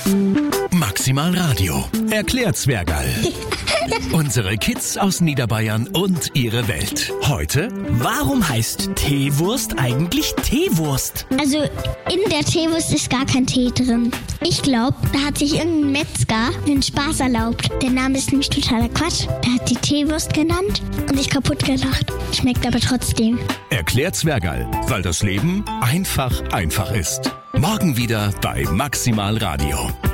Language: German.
Maximal Radio. Erklärt Zwergerl. Unsere Kids aus Niederbayern und ihre Welt. Heute: Warum heißt Teewurst eigentlich Teewurst? Also in der Teewurst ist gar kein Tee drin. Ich glaube, da hat sich irgendein Metzger einen Spaß erlaubt. Der Name ist nämlich totaler Quatsch. Er hat die Teewurst genannt und sich kaputt gelacht. Schmeckt aber trotzdem. Erklärt Zwergerl, weil das Leben einfach ist. Morgen wieder bei Maximal Radio.